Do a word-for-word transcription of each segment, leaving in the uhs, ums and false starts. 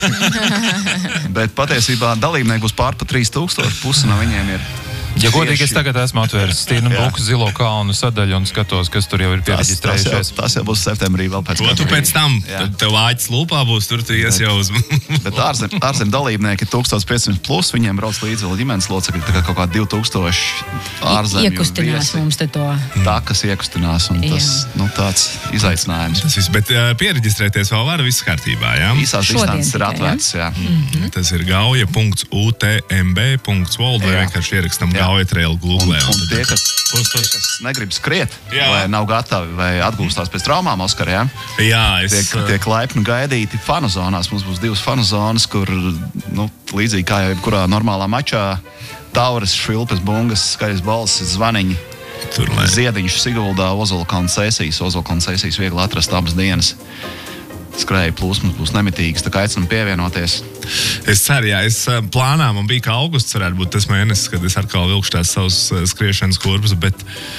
Bet patiesībā dalībnieki būs pār pa trīs tūkstoši, pusi no viņiem ir. Ja godīgi, es tagad esmu atvērs Stīna Buku Zilo kalnu sadaļu un skatos, kas tur jau ir pieregistrējušies. Tas, tas, jau, tas jau būs septembrī vēl pēc. To tu pēc tam, tev āķis lūpā būs, tur tu ies jau uz... Bet ārzem, ārzem dalībnieki tūkstoš piecsimt plus, viņiem brauc līdzi vēl ģimenes locekļi, tā kā kaut kā divi tūkstoši ārzemju iekustinās mums te to. Tā, kas iekustinās, un tas, nu, tāds izaicinājums. Tas viss, bet uh, pieregistrēties vēl var, viss kārtībā, jā? Īsās distances ir atvērts, jā. Mm-hmm. Tas ir gauja punkts u t m b punkts world vai vienkārši ierakstam Gauja Trail Google. Un, un tie, kas, tie, kas negrib skriet, jā. Vai nav gatavi, vai atgūstās pēc traumām, Oskar, jā? Jā, es... Tiek, tiek laipni gaidīti fanu zonās. Mums būs divas fanu zonas, kur, nu, līdzīgi kā jau jebkurā normālā mačā, tauras, švilpes, bungas, skaļas balsis, zvaniņi, Tur, lai... ziediņš Siguldā, Ozolkalna sesijas, Ozolkalna sesijas viegli atrast abas dienas. Skrēja plūsmas būs nemitīgas, tā kā aicinam pievienoties. Es ceru, jā, es plānā, man bija, ka augusts varētu būt tas mēnesis, kad es atkal vilkšu tās savus skriešanas kurpus, bet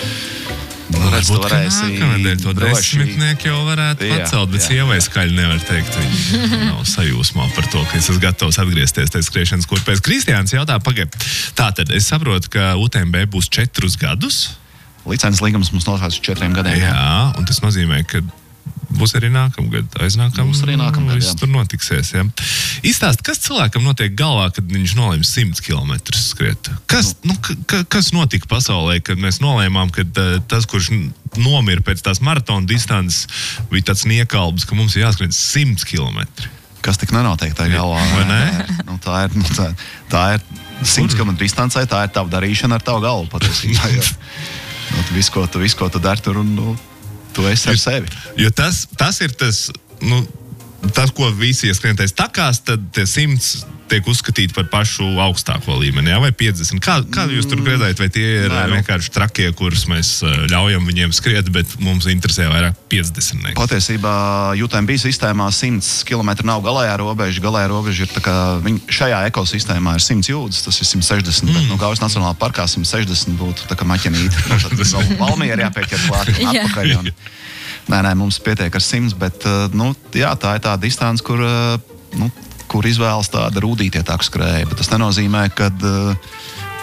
nu, redz, tu varēsi nākamnedēļ to desmitnieku jau varētu jā, pacelt, bet sievai skaļi nevar teikt. Viņa nav sajūsmā par to, ka es esmu gatavs atgriezties tajā skriešanas kurpēs. Kristiāns jautā, pagaid, tātad es saprotu, ka U T M B būs četrus gadus. Licences līgums mums noslēdz uz četriem gadiem. Jā, jā, un tas nozīmē, ka būs arī nākamgad, aiznākam, būs arī nākamgad, viss tur notiksies, jā. Izstāst, kas cilvēkam notiek galvā, kad viņš nolēma simts kilometrus skriet? Kas, nu, ka, kas notika pasaulē, kad mēs nolēmām, ka uh, tas, kurš nomira pēc tās maratona distances, bija tāds niekalbs, ka mums ir jāskrien simts kilometri? Kas tik nenotiek tā galvā? Vai ne? Nu, tā ir, nu, tā, tā ir simts kilometru distancē, tā ir tava darīšana ar tavu galvu patiesībā, jo nu, tu visu, ko tu, visu, ko tu dari tur un, nu, tu esi ar sevi. Jo tas, tas ir tas, nu, tas, ko visi ieskrientais takās, tad tie simts tiek uzskatīti par pašu augstāko līmeni, jā, vai piecdesmit. Kā, kā jūs tur redzējat, vai tie ir Nē, nu. vienkārši trakie, kurus mēs ļaujam viņiem skriet, bet mums interesē vairāk piecdesmit? Patiesībā U T M B sistēmā simts kilometri nav galējā robeža. Galējā robeža ir tā kā, viņ, šajā ekosistēmā ir simts jūdzes, tas ir simt sešdesmit, mm. bet, nu, Gaujas Nacionālā parkā simt sešdesmit būtu tā kā maķenīti. Tad Valmiera jāpieķer klāt atpakaļ. Un, nē, nē, mums pietiek ar simts, bet, nu, jā, tā ir tā distance, kur, nu, kur izvēlas tāda rūdītietāku skrēja, bet tas nenozīmē, ka uh,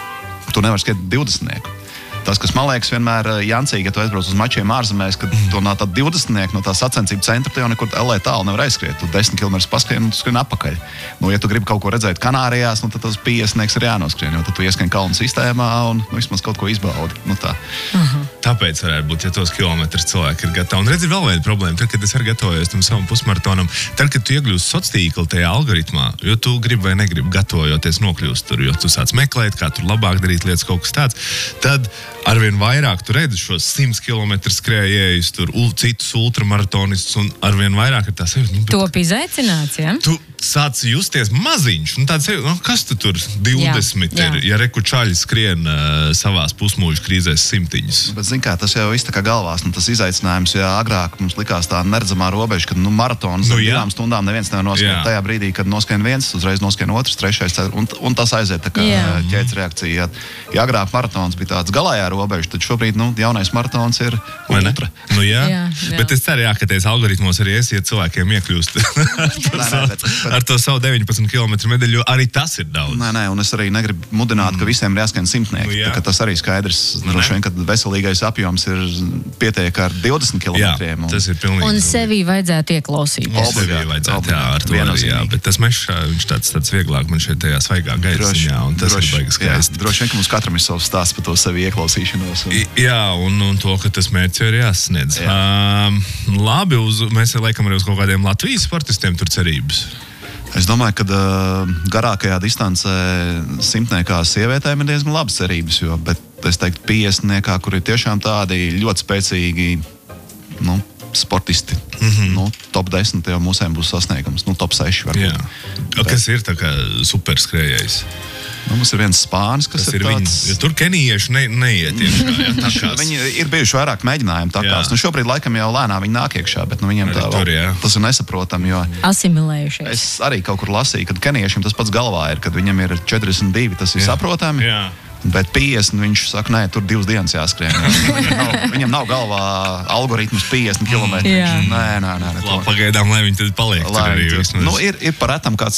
tu nevari skriet divdesmitnieku. Tas, kas man liekas vienmēr jancīgi, ja tu aizbrauc uz mačiem ārzemēs, kad mm. to no tā divdesmitnieku, no tā sacensību centra, tu jau nekur L A tālu nevar aizskriet. Tu desmit kilometrus paskrien un tu skrien apakaļ. Nu, ja tu gribi kaut ko redzēt Kanārijās, nu, tad tas piecdesmitnieks ir jānoskrien, jo tad tu ieskrien kalnu sistēmā un nu, vismaz kaut ko izbaudi. Nu, tā. Uh-huh. Tāpēc varētu būt, ja tos kilometrus cilvēki ir gatavi. Un redzi, vēl viena problēma, tad, kad es arī gatavojos tam savam pusmaratonam, tad, kad tu iegļūsi sociālā tīkla tajā algoritmā, jo tu gribi vai negribi gatavojoties nokļūst tur, jo tu sāc meklēt, kā tur labāk darīt lietas, kaut kas tāds, tad arvien vairāk tu redzi šos simts kilometru skrējējus, tur ul, citus ultramaratonistus, un arvien vairāk ir tā sevi. Nu, Top izaicināts, ja? Tu sāc justies maziņš, un tāds sevi, nu, kas tu tur divdesmit jā, jā. ir, ja reku čaļi skrien uh, savās pusmūžu krīzēs simtiņus. Bet, zin kā, tas jau viss tā kā galvās, nu, tas izaicinājums, ja agrāk mums likās tā neredzamā robeža, kad, nu, maratons nu, ar divām stundām neviens nevar noskrien. Tajā brīdī, kad noskrien viens, uzreiz noskrien otrs, trešais, un, un tas aiziet tā kā ķēdes reakcija. Ja, ja agrāk maratons bija tāds galējā robeža, tad šobrīd, nu, jaunais maratons ir ultra. Nu, jā. Jā, jā. Bet es ceru, jā, ka tais algoritmos arī esiet cilvēkiem iekļūst ar, to nē, savu, nē, bet, bet, ar to savu deviņpadsmit kilometru medaļu, jo arī tas ir daudz. Nē, nē, un es arī negribu mudināt, ka visiem ir jāskrien simtnieki. Nu, tā, tas arī skaidrs, droši vien, ka veselīgais apjoms ir pietiek ar divdesmit kilometriem. Jā, tas ir pilnīgi. Un sevī vajadzētu ieklausīties. Sevī vajadzētu, jā, ar to arī, jā. Bet tas mešs, viņš tāds, tāds vieglāk man šeit tajā svaigā gaisiņā, un tas droši, ir baigas skaisti. Droši vien, ka mums katram ir savs stāsts par to sevi ieklausīšanos. Un... Jā, un, un to, ka tas mērķis ir jāsasniedz. Jā. Um, labi, uz, mēs laikam arī uz kaut kādiem Latvijas sportistiem tur cerības. Es domāju, ka uh, garākajā distancē simtniekā sievietēm ir diezgan labas cerības, jo, bet es teiktu piecdesmitniekā, kur ir tiešām tādi ļoti spēcīgi, nu, sportisti. Mm-hmm. Nu, top desmit jau mūsēm būs sasniegums, nu, top seši varbūt. Jā. Bet... Kas ir tā kā superskrējējs? Nu, mums ir viens spānis, kas, kas ir, ir tāds... Viņas, jo tur kenijieši ne, neiet iekšā, jā, takās. Viņi ir bijuši vairāk mēģinājumi takās. Nu, šobrīd laikam jau lēnā viņi nāk iekšā, bet nu, viņiem tā tur, vēl, tas ir nesaprotam, jo... Asimilējušies. Es arī kaut kur lasīju, kad kenijiešiem tas pats galvā ir, kad viņam ir četrdesmit divi, tas ir jā. saprotami. Jā. Bet piecdesmit viņš saka, nē, tur divas dienas jāskrien. Viņam nav, viņam nav galvā algoritms piecdesmit kilometri. Jā. Nē, nē, nē. nē Labi, pagaidām, lai viņi tad paliek Lai tur arī viņi tur- vismaz. Nu, ir, ir par retam kāds